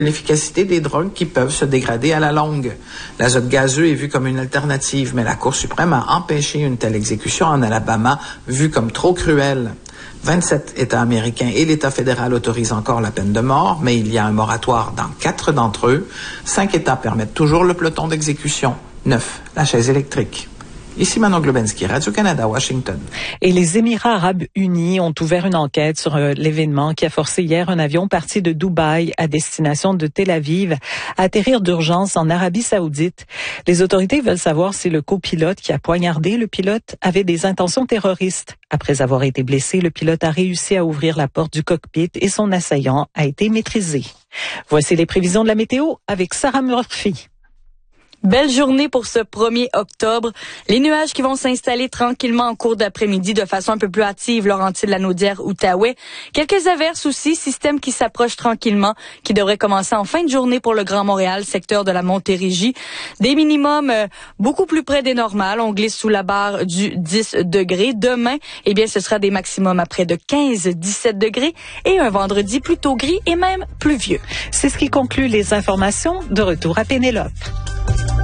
l'efficacité des drogues qui peuvent se dégrader à la longue. L'azote gazeux est vu comme une alternative, mais la Cour suprême a empêché une telle exécution en Alabama, vue comme trop cruelle. 27 États américains et l'État fédéral autorisent encore la peine de mort, mais il y a un moratoire dans 4 d'entre eux. 5 États permettent toujours le peloton d'exécution. 9, la chaise électrique. Ici Manon Globensky, Radio-Canada, Washington. Et les Émirats arabes unis ont ouvert une enquête sur l'événement qui a forcé hier un avion parti de Dubaï à destination de Tel Aviv à atterrir d'urgence en Arabie saoudite. Les autorités veulent savoir si le copilote qui a poignardé le pilote avait des intentions terroristes. Après avoir été blessé, le pilote a réussi à ouvrir la porte du cockpit et son assaillant a été maîtrisé. Voici les prévisions de la météo avec Sarah Murphy. Belle journée pour ce 1er octobre. Les nuages qui vont s'installer tranquillement en cours d'après-midi de façon un peu plus hâtive, Laurentides, Lanaudière, Outaouais. Quelques averses aussi, système qui s'approche tranquillement, qui devrait commencer en fin de journée pour le Grand Montréal, secteur de la Montérégie. Des minimums beaucoup plus près des normales. On glisse sous la barre du 10 degrés. Demain, eh bien, ce sera des maximums à près de 15-17 degrés et un vendredi plutôt gris et même pluvieux. C'est ce qui conclut les informations. De retour à Pénélope.